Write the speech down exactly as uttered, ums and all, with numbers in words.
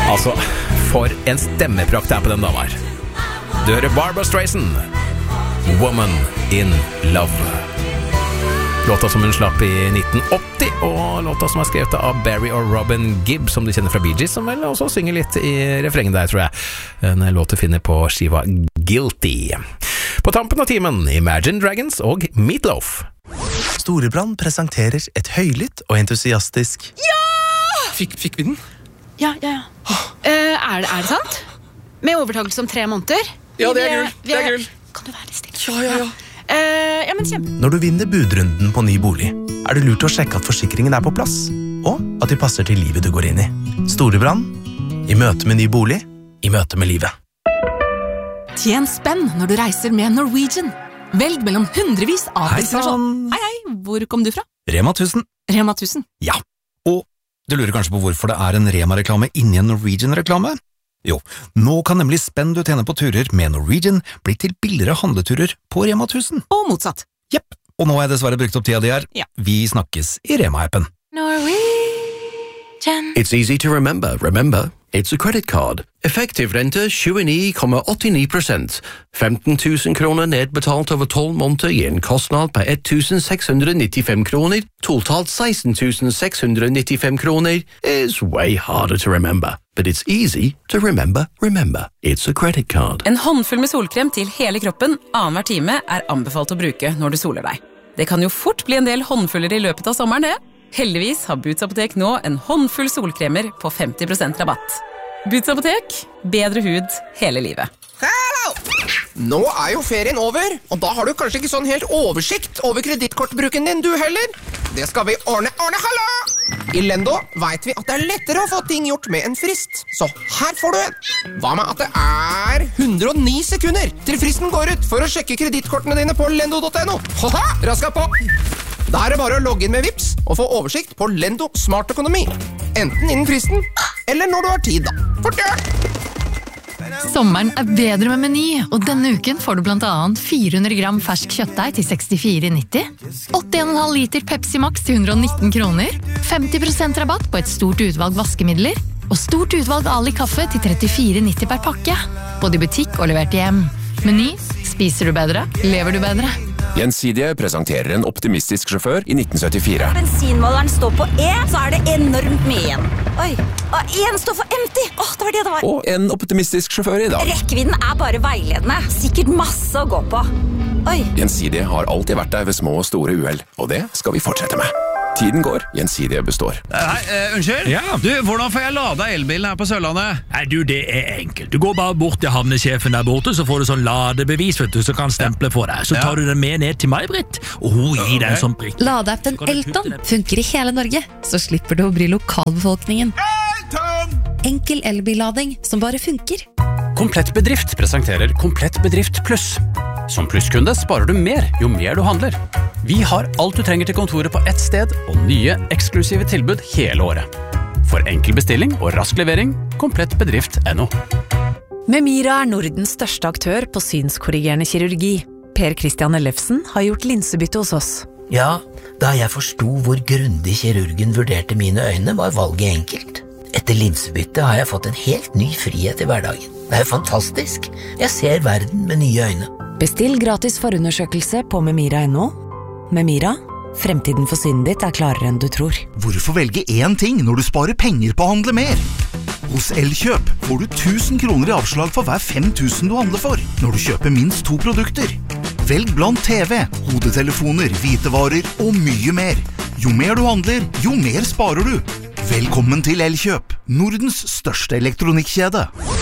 Altså, for en stemmeprakt det er på den damen her. Du hører Barbra Streisand, Woman in Love. Låta som hun slapp i nitten åtti, og låta som er skrevet av Barry og Robin Gibb, som du kjenner fra Bee Gees, som vel også synger litt i refrengen der, tror jeg. En låt du finner på skiva Guilty. På tampen av timen, Imagine Dragons og Meatloaf. Storebrand presenterer et høylytt og entusiastisk Ja! Fikk, fikk vi den? Ja, ja, ja. Uh, er, det, er det sant? Med overtakelse om tre måneder? Ja, det er gull. Det er gull. Kan du være litt stille? Ja, ja, ja. Uh, ja, men kjempe. Når du vinner budrunden på ny bolig, er det lurt å sjekke at forsikringen er på plass, og at de passer til livet du går inn i. Storebrand, i møte med ny bolig, i møte med livet. Tjen spenn når du reiser med Norwegian. Velg mellom hundrevis av destinasjoner. Hei, hei, hvor kom du fra? Rema tusen. Rema tusen. Ja, og du lurer kanskje på hvorfor det er en Rema-reklame inni en Norwegian-reklame? Jo, nå kan nemlig spenn du tjener på turer med Norwegian bli til billigere handleturer på Rema tusen. Og motsatt. Jepp, og nå har jeg dessverre brukt opp tida di her. Ja. Vi snakkes i Rema-appen. Norwegian. It's easy to remember. Remember, it's a credit card. Effektiv rente tjueni komma åttini prosent. femten tusen kroner nedbetalt over tolv måneder gir en kostnad på ett tusen seks hundre nittifem kroner. Totalt seksten tusen seks hundre nittifem kroner is way harder to remember. But it's easy to remember. Remember, it's a credit card. En håndfull med solkrem til hele kroppen annenhver time er anbefalt å bruke når du soler deg. Det kan jo fort bli en del håndfuller i løpet av sommeren, det. Heldigvis har Boots Apotek nå en håndfull solkremer på femti prosent rabatt. Boots Apotek, bedre hud hele livet. Hallo! Nå er jo ferien over, og da har du kanskje ikke sånn helt oversikt over kredittkortbruken din du heller. Det skal vi ordne, ordne, hallo! I Lendo vet vi at det er lettere å få ting gjort med en frist, så her får du en. Hva med at det er hundre og ni sekunder til fristen går ut for å sjekke kredittkortene dine på lendo punktum no? Haha, raska på! Da er det bare å logge inn med Vips og få oversikt på Lendo Smart Økonomi. Enten innen fristen, eller når du har tid da. Fort gjør! Sommeren er bedre med Meny, og denne uken får du blant annet fire hundre gram fersk kjøttdeig til sekstifire nitti, åtti komma fem liter Pepsi Max til hundre og nitten kroner, femti prosent rabatt på et stort utvalg vaskemidler, og stort utvalg Ali kaffe til trettifire nitti per pakke, både i butikk og levert hjem. Meny, spiser du bedre, lever du bedre. Gjensidige presenterer en optimistisk sjåfør i nitten syttifire. Bensinmåleren står på E, så er det enormt mye igjen. Oi, og en står for empty. Åh, det var det det var. Og en optimistisk sjåfør i dag. Rekkevidden er bare veiledende. Sikkert masse å gå på. Oi. Gjensidige har alltid vært der ved små og store uheld, og det skal vi fortsette med. Tiden går, Gjensidige består. Hei, uh, unnskyld? Ja. Du, hvordan får jeg lada elbilen her på Sørlandet? Nei, du, det er enkelt. Du går bare bort til havnesjefen der borte, så får du sånn ladebevis, vet du, så kan stemple på deg. Så tar du den med ned til May-Britt, og hun gir deg en sånn prikk. Ladeappen Elton funker i hele Norge, så slipper du å bry lokalbefolkningen. Elton! Enkel elbillading som bare funker. Komplett Bedrift presenterer Komplett Bedrift Pluss. Som plusskunde sparer du mer jo mer du handler. Vi har alt du trenger til kontoret på ett sted, og nye, eksklusive tilbud hele året. For enkel bestilling og rask levering, komplett bedrift punktum no. Memira er Nordens største aktør på synskorrigerende kirurgi. Per Christian Ellefsen har gjort linsebytte hos oss. Ja, da jeg forstod hvor grundig kirurgen vurderte mine øyne, var valget enkelt. Etter linsebytte har jeg fått en helt ny frihet i hverdagen. Det er jo fantastisk. Jeg ser verden med nye øyne. Bestill gratis forundersøkelse på memira punktum no. Memira, fremtiden for synet ditt er klarere enn du tror. Hvorfor velge én ting når du sparer penger på å handle mer? Hos Elkjøp får du tusen kroner i avslag for hver fem tusen du handler for, når du kjøper minst to produkter. Velg blant T V, hodetelefoner, hvitevarer og mye mer. Jo mer du handler, jo mer sparer du. Velkommen til Elkjøp, Nordens største elektronikkjede.